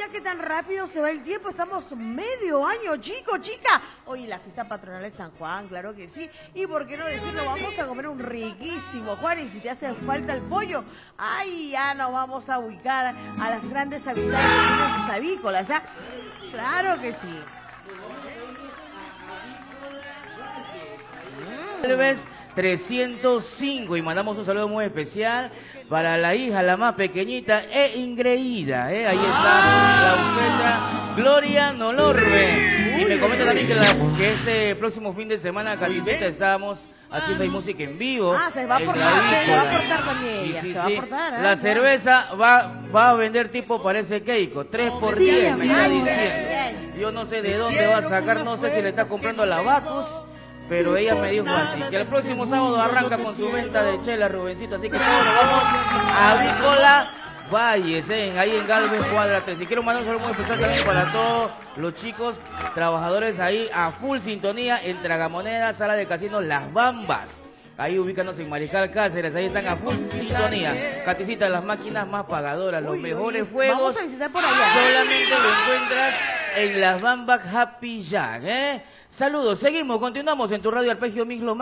ya que tan rápido se va el tiempo, estamos medio año, chico, chica. Oye, la fiesta patronal de San Juan, claro que sí. Y por qué no decirlo, vamos a comer un riquísimo, Juan, y si te hace falta el pollo, ay, ya nos vamos a ubicar a las grandes amistades avícolas, ¿ah? Claro que sí. Alves 305 y mandamos un saludo muy especial para la hija, la más pequeñita e ingreída, ahí está la Eugenia Gloria Nolorbe. Y me comenta también que este próximo fin de semana, Caticita, estábamos haciendo ahí música en vivo. Ah, se va a portar también ella, se va a portar. La cerveza va a vender tipo parece Keiko, 3 por 10 me está diciendo. Yo no sé de dónde va a sacar, no sé si le está comprando a la Bacus, pero ella me dijo así, que el próximo sábado arranca con su venta de chela, Rubencito, así que todos nos vamos a Avícola Valles, ahí en Galvez Cuadra 3. Y quiero mandar un saludo muy especial también para todos los chicos trabajadores ahí a full sintonía en Tragamoneda, sala de casino Las Bambas. Ahí ubícanos en Mariscal Cáceres, ahí están a full sintonía. Caticita, las máquinas más pagadoras, los mejores juegos. Vamos a visitar por allá. Solamente lo encuentras en Las Bambas Happy Jack, Saludos, seguimos, continuamos en tu radio Arpegio Mix.